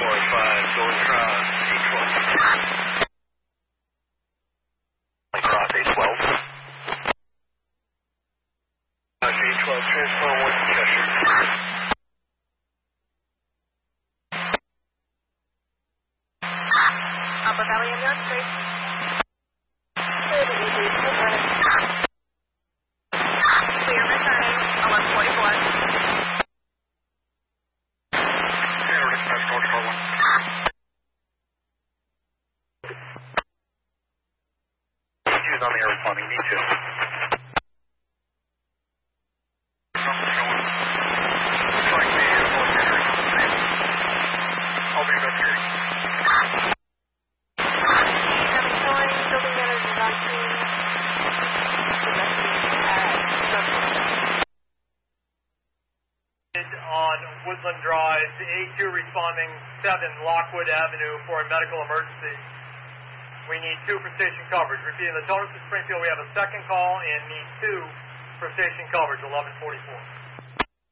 1145, going across C12. Across A12. A12, transform 1 to Cheshire. Upper Valley and York Street. Clear returning, 1144. Zero dispatch, North Shore 1. Choose on the air responding, need to. I'll be investigating. On Woodland Drive, A2 responding 7 Lockwood Avenue for a medical emergency. We need 2 for station coverage. Repeating the total to Springfield, we have a second call and need 2 for station coverage, 1144.